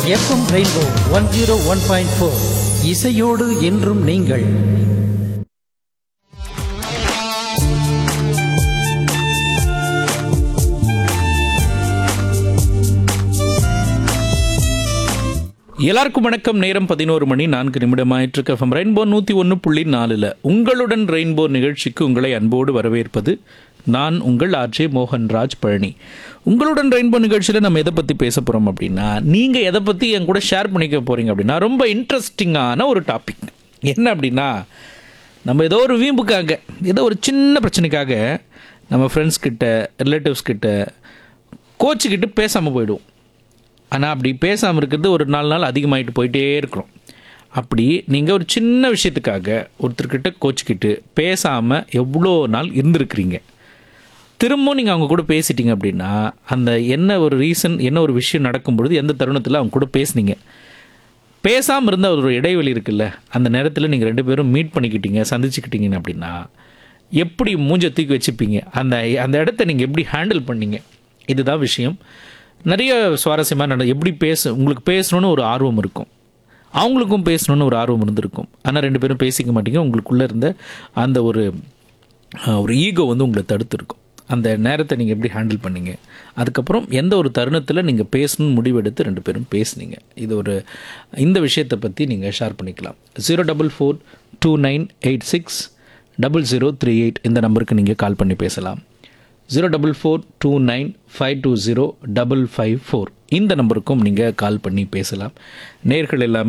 FM rainbow 101.4 இசையோடு என்றும் நீங்கள். எல்லாருக்கும் வணக்கம். நேரம் 11:04 ஆயிட்டிருக்கு. எஃப்எம் ரெயின்போ 101.4 உங்களுடன் ரெயின்போ நிகழ்ச்சிக்கு உங்களை அன்போடு வரவேற்பது நான் உங்கள் ஆர்ஜே மோகன்ராஜ் பழனி. உங்களுடன் ரெயின்போ நிகழ்ச்சியில் நம்ம எதை பற்றி பேச போகிறோம் அப்படின்னா, நீங்கள் எதை பற்றி என் கூட ஷேர் பண்ணிக்க போகிறீங்க அப்படின்னா, ரொம்ப இன்ட்ரெஸ்டிங்கான ஒரு டாபிக். என்ன அப்படின்னா, நம்ம ஏதோ ஒரு வீம்புக்காக, ஏதோ ஒரு சின்ன பிரச்சனைக்காக நம்ம ஃப்ரெண்ட்ஸ் கிட்ட, ரிலேட்டிவ்ஸ் கிட்ட கோச்சிக்கிட்டு பேசாமல் போயிடுவோம். ஆனால் அப்படி பேசாமல் இருக்கிறது ஒரு 4 நாள் அதிகமாகிட்டு போயிட்டே இருக்கிறோம். அப்படி நீங்கள் ஒரு சின்ன விஷயத்துக்காக ஒருத்தர்கிட்ட கோச்சிக்கிட்டு பேசாமல் எவ்வளோ நாள் இருந்திருக்கிறீங்க. திரும்பவும் நீங்கள் அவங்க கூட பேசிட்டீங்க அப்படின்னா, அந்த என்ன ஒரு ரீசன், என்ன ஒரு விஷயம் நடக்கும்பொழுது எந்த தருணத்தில் அவங்க கூட பேசுனீங்க, பேசாமல் இருந்த ஒரு இடைவெளி இருக்குல்ல, அந்த நேரத்தில் நீங்கள் 2 பேரும் மீட் பண்ணிக்கிட்டீங்க, சந்திச்சுக்கிட்டீங்க அப்படின்னா எப்படி மூஞ்ச தூக்கி வச்சுப்பீங்க, அந்த அந்த இடத்த நீங்கள் எப்படி ஹேண்டில் பண்ணீங்க, இதுதான் விஷயம். நிறைய சுவாரஸ்யமாக எப்படி உங்களுக்கு பேசணுன்னு ஒரு ஆர்வம் இருக்கும், அவங்களுக்கும் பேசணுன்னு ஒரு ஆர்வம் இருந்திருக்கும். ஆனால் 2 பேரும் பேசிக்க மாட்டீங்க. உங்களுக்குள்ளே இருந்த அந்த ஒரு ஈகோ வந்து உங்களை தடுத்துருக்கும். அந்த நேரத்தை நீங்கள் எப்படி ஹேண்டில் பண்ணீங்க, அதுக்கப்புறம் எந்த ஒரு தருணத்தில் நீங்கள் பேசணும்னு முடிவெடுத்து 2 பேரும் பேசுனீங்க, இந்த விஷயத்தை பற்றி நீங்கள் ஷேர் பண்ணிக்கலாம். 04429860038 இந்த நம்பருக்கு நீங்கள் கால் பண்ணி பேசலாம். 04429520554 இந்த நம்பருக்கும் நீங்கள் கால் பண்ணி பேசலாம். நேயர்கள் எல்லாமே